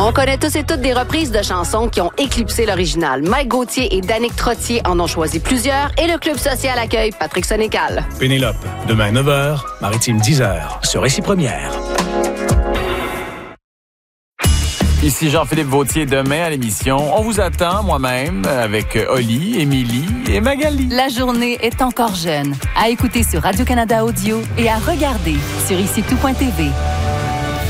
On connaît tous et toutes des reprises de chansons qui ont éclipsé l'original. Mike Gauthier et Danick Trottier en ont choisi plusieurs et le Club social accueille Patrick Sénécal. Pénélope, demain 9h, Maritime 10h, sur Récit Première. Ici Jean-Philippe Vautier, demain à l'émission. On vous attend, moi-même, avec Oli, Émilie et Magali. La journée est encore jeune. À écouter sur Radio-Canada Audio et à regarder sur ICTout.tv.